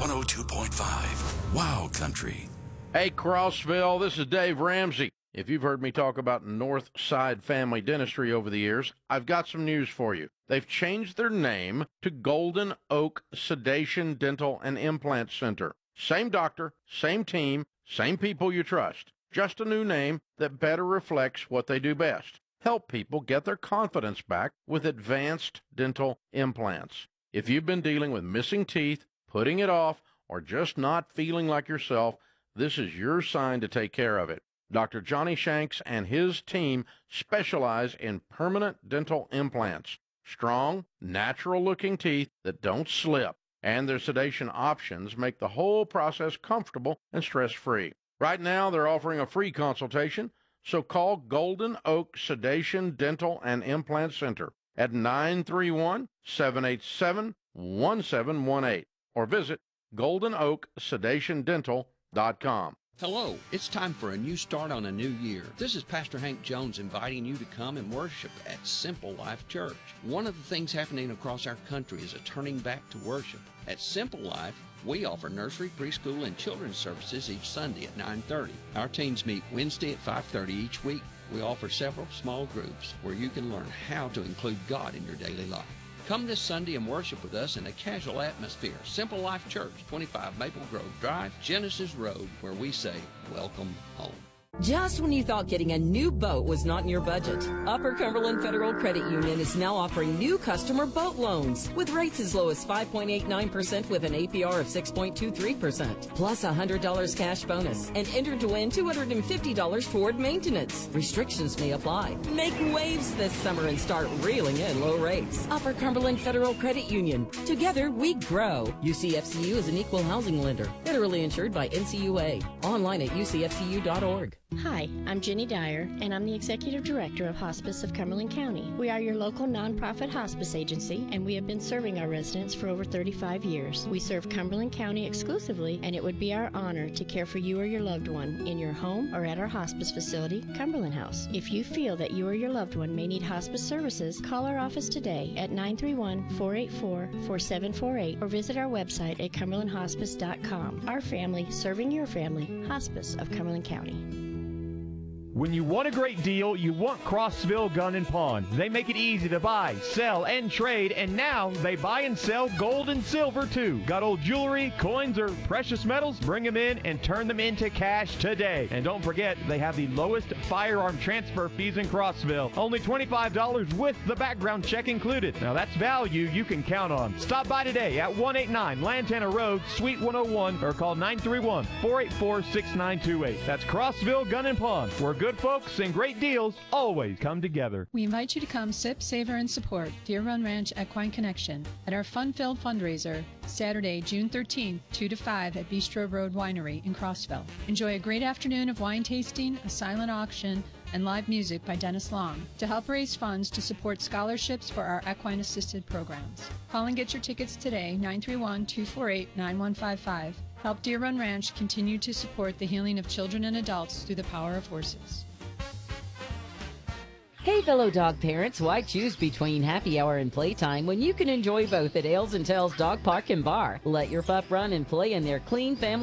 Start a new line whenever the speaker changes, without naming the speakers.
102.5 Wild Country.
Hey, Crossville, this is Dave Ramsey. If you've heard me talk about Northside Family Dentistry over the years, I've got some news for you. They've changed their name to Golden Oak Sedation Dental and Implant Center. Same doctor, same team, same people you trust. Just a new name that better reflects what they do best. Help people get their confidence back with advanced dental implants. If you've been dealing with missing teeth, putting it off, or just not feeling like yourself, this is your sign to take care of it. Dr. Johnny Shanks and his team specialize in permanent dental implants. Strong, natural-looking teeth that don't slip. And their sedation options make the whole process comfortable and stress-free. Right now, they're offering a free consultation, so call Golden Oak Sedation Dental and Implant Center at 931-787-1718 or visit goldenoaksedationdental.com.
Hello, it's time for a new start on a new year. This is Pastor Hank Jones inviting you to come and worship at Simple Life Church. One of the things happening across our country is a turning back to worship. At Simple Life, we offer nursery, preschool, and children's services each Sunday at 9:30. Our teens meet Wednesday at 5:30 each week. We offer several small groups where you can learn how to include God in your daily life. Come this Sunday and worship with us in a casual atmosphere. Simple Life Church, 25 Maple Grove Drive, Genesis Road, where we say, welcome home.
Just when you thought getting a new boat was not in your budget, Upper Cumberland Federal Credit Union is now offering new customer boat loans with rates as low as 5.89% with an APR of 6.23%, plus $100 cash bonus, and enter to win $250 toward maintenance. Restrictions may apply. Make waves this summer and start reeling in low rates. Upper Cumberland Federal Credit Union. Together we grow. UCFCU is an equal housing lender. Federally insured by NCUA. Online at ucfcu.org.
Hi, I'm Jenny Dyer, and I'm the Executive Director of Hospice of Cumberland County. We are your local nonprofit hospice agency, and we have been serving our residents for over 35 years. We serve Cumberland County exclusively, and it would be our honor to care for you or your loved one in your home or at our hospice facility, Cumberland House. If you feel that you or your loved one may need hospice services, call our office today at 931-484-4748 or visit our website at cumberlandhospice.com. Our family serving your family, Hospice of Cumberland County.
When you want a great deal, you want Crossville Gun and Pawn. They make it easy to buy, sell, and trade, and now they buy and sell gold and silver too. Got old jewelry, coins, or precious metals? Bring them in and turn them into cash today. And don't forget, they have the lowest firearm transfer fees in Crossville. Only $25 with the background check included. Now that's value you can count on. Stop by today at 189 Lantana Road, Suite 101, or call 931-484-6928. That's Crossville Gun and Pawn, where good folks and great deals always come together.
We invite you to come sip, savor, and support Deer Run Ranch Equine Connection at our fun-filled fundraiser Saturday, June 13th, 2 to 5 at Bistro Road Winery in Crossville. Enjoy a great afternoon of wine tasting, a silent auction, and live music by Dennis Long to help raise funds to support scholarships for our equine-assisted programs. Call and get your tickets today, 931-248-9155. Help Deer Run Ranch continue to support the healing of children and adults through the power of horses.
Hey, fellow dog parents, why choose between happy hour and playtime when you can enjoy both at Ales and Tails Dog Park and Bar? Let your pup run and play in their clean family